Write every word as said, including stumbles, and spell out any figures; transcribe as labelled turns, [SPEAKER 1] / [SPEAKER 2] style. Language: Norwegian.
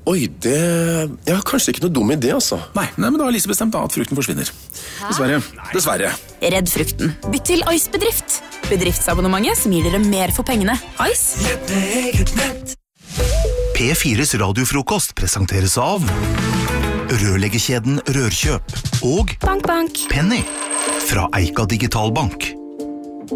[SPEAKER 1] Oi, det... Ja, kanskje ikke noe dum idé, altså.
[SPEAKER 2] Nei, nei, men da har Lise bestemt da at frukten forsvinner. Dessverre. Dessverre.
[SPEAKER 3] Redd frukten. Bytt til Ice-bedrift. Bedriftsabonnementet som gir dere mer for pengene. Ice.
[SPEAKER 4] P fires radiofrokost presenteres av Rørleggerkjeden Rørkjøp og
[SPEAKER 3] Bank, bank.
[SPEAKER 4] Penny fra Eika Digitalbank.